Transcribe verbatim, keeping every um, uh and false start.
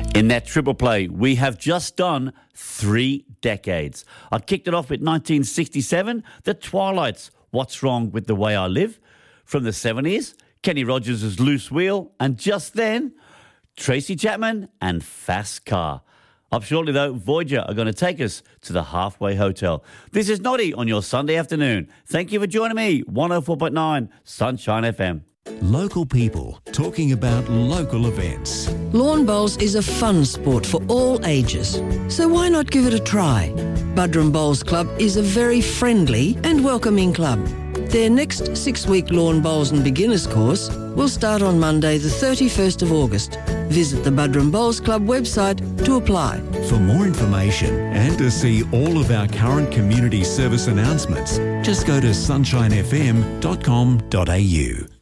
In that triple play, we have just done three decades. I kicked it off with nineteen sixty-seven, The Twilights, What's Wrong with the Way I Live. From the seventies, Kenny Rogers' Loose Wheel. And just then, Tracy Chapman and Fast Car. Up shortly, though, Voyager are going to take us to the Halfway Hotel. This is Noddy on your Sunday afternoon. Thank you for joining me, one oh four point nine Sunshine F M. Local people talking about local events. Lawn bowls is a fun sport for all ages, so why not give it a try? Buderim Bowls Club is a very friendly and welcoming club. Their next six-week lawn bowls and beginners course will start on Monday the thirty-first of August. Visit the Buderim Bowls Club website to apply. For more information and to see all of our current community service announcements, just go to sunshine f m dot com dot a u.